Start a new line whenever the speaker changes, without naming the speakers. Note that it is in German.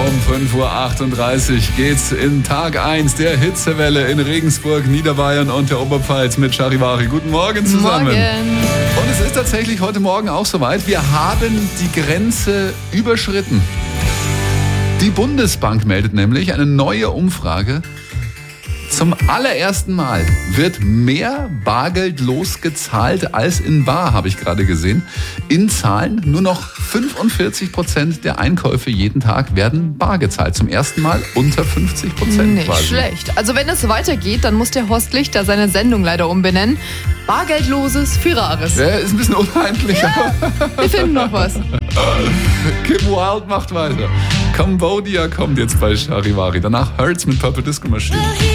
Um 5.38 Uhr geht's in Tag 1 der Hitzewelle in Regensburg, Niederbayern und der Oberpfalz mit Charivari. Guten Morgen zusammen.
Morgen.
Und es ist tatsächlich heute Morgen auch soweit. Wir haben die Grenze überschritten. Die Bundesbank meldet nämlich eine neue Umfrage. Zum allerersten Mal wird mehr Bargeld losgezahlt als in bar, habe ich gerade gesehen. In Zahlen nur noch 45% der Einkäufe jeden Tag werden bar gezahlt. Zum ersten Mal unter 50%
Nicht
quasi.
schlecht. Also wenn es so weitergeht, dann muss der Horst Lichter seine Sendung leider umbenennen. Bargeldloses für Rares.
Ja, ist ein bisschen unheimlich, aber
Wir finden noch was.
Kim Wilde macht weiter. Cambodia kommt jetzt bei Charivari. Danach Hurts mit Purple Disco Machine.